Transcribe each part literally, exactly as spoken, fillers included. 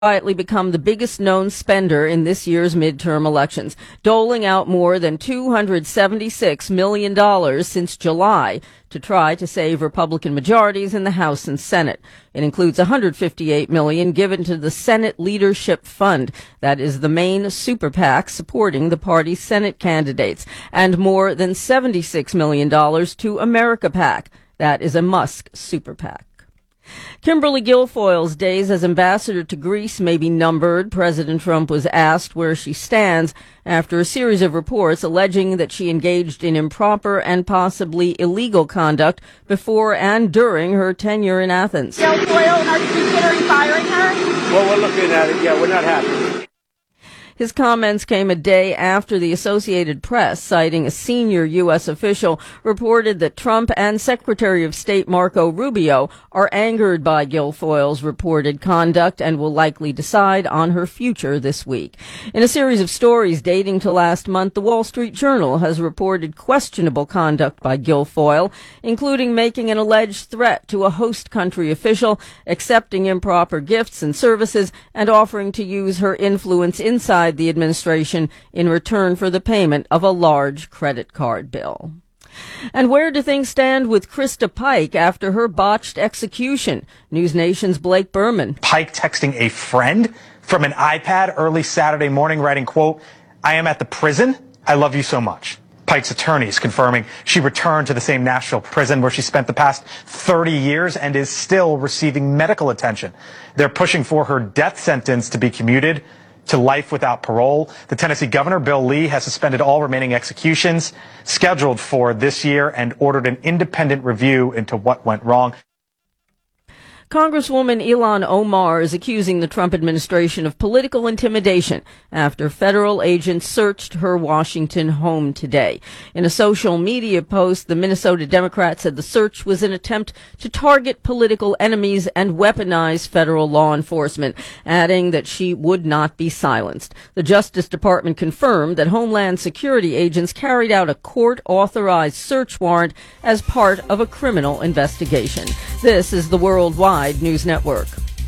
quietly become the biggest known spender in this year's midterm elections, doling out more than two hundred seventy-six million dollars since July to try to save Republican majorities in the House and Senate. It includes one hundred fifty-eight million dollars given to the Senate Leadership Fund, that is the main super PAC supporting the party's Senate candidates, and more than seventy-six million dollars to America PAC, that is a Musk super PAC. Kimberly Guilfoyle's days as ambassador to Greece may be numbered. President Trump was asked where she stands after a series of reports alleging that she engaged in improper and possibly illegal conduct before and during her tenure in Athens. Guilfoyle, are you considering firing her? Well, we're looking at it. Yeah, we're not happy. His comments came a day after the Associated Press, citing a senior U S official, reported that Trump and Secretary of State Marco Rubio are angered by Guilfoyle's reported conduct and will likely decide on her future this week. In a series of stories dating to last month, the Wall Street Journal has reported questionable conduct by Guilfoyle, including making an alleged threat to a host country official, accepting improper gifts and services, and offering to use her influence inside the administration in return for the payment of a large credit card bill. And where do things stand with Krista Pike after her botched execution? News Nation's Blake Berman. Pike texting a friend from an iPad early Saturday morning, writing, quote, "I am at the prison. I love you so much." Pike's attorneys confirming she returned to the same Nashville prison where she spent the past thirty years and is still receiving medical attention. They're pushing for her death sentence to be commuted to life without parole. The Tennessee governor, Bill Lee, has suspended all remaining executions scheduled for this year and ordered an independent review into what went wrong. Congresswoman Ilhan Omar is accusing the Trump administration of political intimidation after federal agents searched her Washington home today. In a social media post, the Minnesota Democrat said the search was an attempt to target political enemies and weaponize federal law enforcement, adding that she would not be silenced. The Justice Department confirmed that Homeland Security agents carried out a court-authorized search warrant as part of a criminal investigation. This is the Worldwide News Network.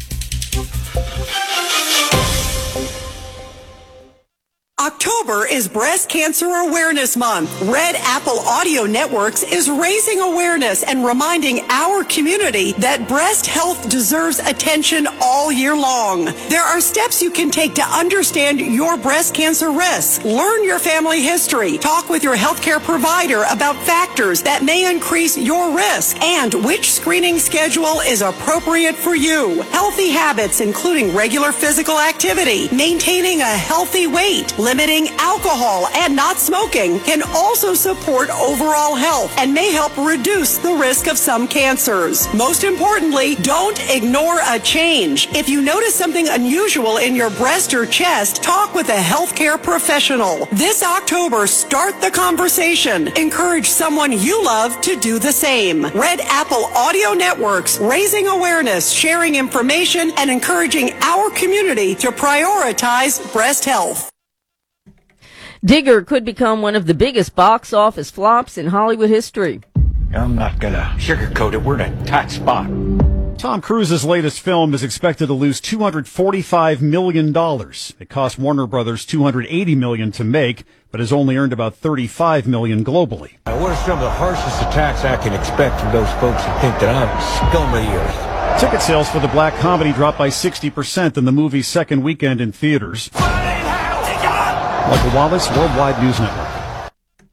October is Breast Cancer Awareness Month. Red Apple Audio Networks is raising awareness and reminding our community that breast health deserves attention all year long. There are steps you can take to understand your breast cancer risk. Learn your family history. Talk with your healthcare provider about factors that may increase your risk and which screening schedule is appropriate for you. Healthy habits, including regular physical activity, maintaining a healthy weight, limiting alcohol and not smoking, can also support overall health and may help reduce the risk of some cancers. Most importantly, don't ignore a change. If you notice something unusual in your breast or chest, talk with a healthcare professional. This October, start the conversation. Encourage someone you love to do the same. Red Apple Audio Networks, raising awareness, sharing information, and encouraging our community to prioritize breast health. Digger could become one of the biggest box office flops in Hollywood history. I'm not gonna sugarcoat it. We're in a tight spot. Tom Cruise's latest film is expected to lose two hundred forty-five million dollars. It cost Warner Brothers two hundred eighty million dollars to make, but has only earned about thirty-five million dollars globally. What are some of the harshest attacks I can expect from those folks who think that I'm scum of the earth? Ticket sales for the black comedy dropped by sixty percent in the movie's second weekend in theaters. Michael Wallace, Worldwide News Network.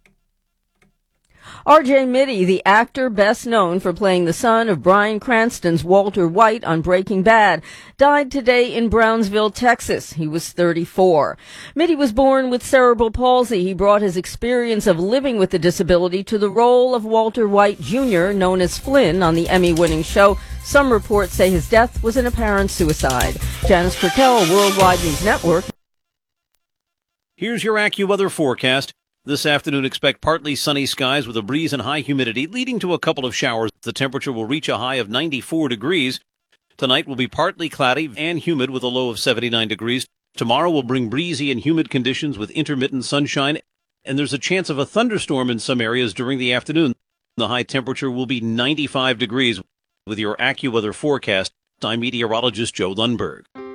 R J Mitte, the actor best known for playing the son of Bryan Cranston's Walter White on Breaking Bad, died today in Brownsville, Texas. He was thirty-four. Mitte was born with cerebral palsy. He brought his experience of living with the disability to the role of Walter White Junior, known as Flynn, on the Emmy-winning show. Some reports say his death was an apparent suicide. Janice Kurtel, Worldwide News Network. Here's your AccuWeather forecast. This afternoon, expect partly sunny skies with a breeze and high humidity, leading to a couple of showers. The temperature will reach a high of ninety-four degrees. Tonight will be partly cloudy and humid with a low of seventy-nine degrees. Tomorrow will bring breezy and humid conditions with intermittent sunshine, and there's a chance of a thunderstorm in some areas during the afternoon. The high temperature will be ninety-five degrees. With your AccuWeather forecast, I'm meteorologist Joe Lundberg.